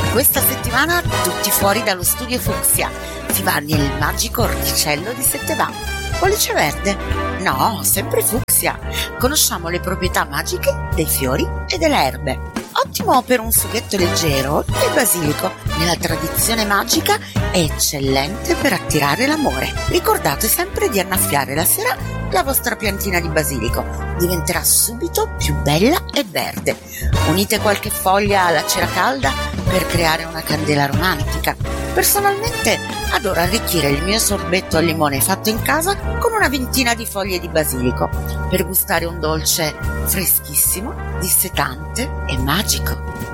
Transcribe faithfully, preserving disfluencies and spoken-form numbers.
Questa settimana tutti fuori dallo studio Fucsia. Si va nel magico orticello di Settebà. Pollice verde? No, sempre Fucsia. Conosciamo le proprietà magiche dei fiori e delle erbe. Ottimo per un sughetto leggero, il basilico, nella tradizione magica, è eccellente per attirare l'amore. Ricordate sempre di annaffiare la sera la vostra piantina di basilico. Diventerà subito più bella e verde. Unite qualche foglia alla cera calda per creare una candela romantica. Personalmente adoro arricchire il mio sorbetto al limone fatto in casa con una ventina di foglie di basilico per gustare un dolce freschissimo, dissetante e magico.